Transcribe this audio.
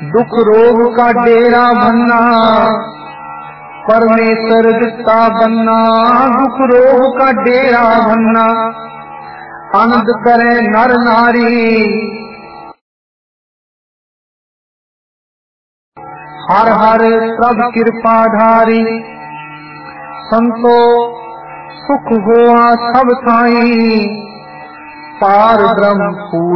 दुख रोग का डेरा बनना, परमेश्वर दिखता बनना। दुख रोग का डेरा बनना, आनंद करे नर नारी। हर हर सब कृपाधारी, संतो सुख हुआ सब थाई। पार ब्रह्म